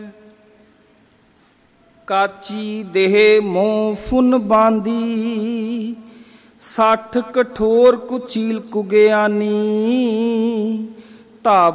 ਕਾਚੀ ਦੇਹ ਮੋਹ ਫੁਨ ਬਾਂਦੀ, 60 ਕਠੋਰ ਕੁਚੀਲ ਕੁਗਿਆਨੀ। ਧਾਵ